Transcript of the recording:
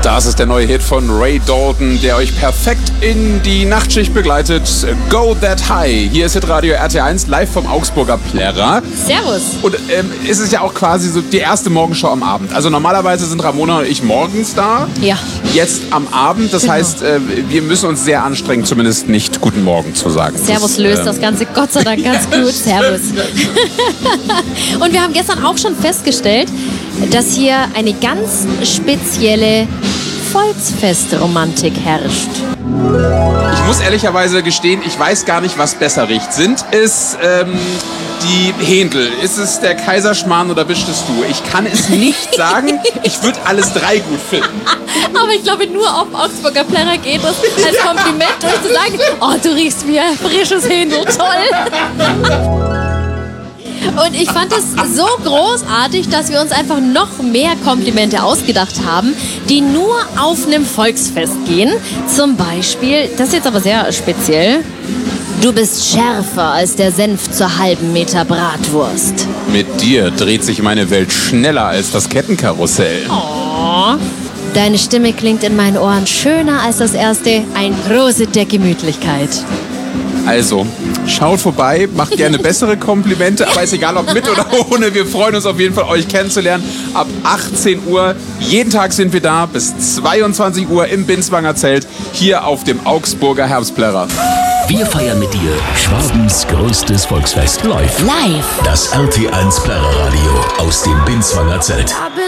Das ist der neue Hit von Ray Dalton, der euch perfekt in die Nachtschicht begleitet. Go That High. Hier ist Hitradio RT1 live vom Augsburger Plärrer. Servus. Und es ist ja auch quasi so die erste Morgenshow am Abend. Also normalerweise sind Ramona und ich morgens da. Ja. Jetzt am Abend. Das heißt, wir müssen uns sehr anstrengen, zumindest nicht Guten Morgen zu sagen. Servus löst das Ganze Gott sei Dank ganz gut. Servus. Und wir haben gestern auch schon festgestellt, dass hier eine ganz spezielle Volksfestromantik herrscht. Ich muss ehrlicherweise gestehen, ich weiß gar nicht, was besser riecht. Sind es die Händel? Ist es der Kaiserschmarrn oder bist es du? Ich kann es nicht sagen. Ich würde alles drei gut finden. Aber ich glaube, nur auf Augsburger Plärrer geht es als Kompliment, euch zu sagen, oh, du riechst wie ein frisches Händel, toll. Und ich fand es so großartig, dass wir uns einfach noch mehr Komplimente ausgedacht haben, die nur auf einem Volksfest gehen. Zum Beispiel, das ist jetzt aber sehr speziell, du bist schärfer als der Senf zur halben Meter Bratwurst. Mit dir dreht sich meine Welt schneller als das Kettenkarussell. Oh. Deine Stimme klingt in meinen Ohren schöner als das erste, ein Prosit der Gemütlichkeit. Also, schaut vorbei, macht gerne bessere Komplimente, aber ist egal, ob mit oder ohne. Wir freuen uns auf jeden Fall, euch kennenzulernen. Ab 18 Uhr, jeden Tag sind wir da, bis 22 Uhr im Binswanger Zelt, hier auf dem Augsburger Herbstplärrer. Wir feiern mit dir Schwabens größtes Volksfest live. Live. Das RT1 Plärrer Radio aus dem Binswanger Zelt.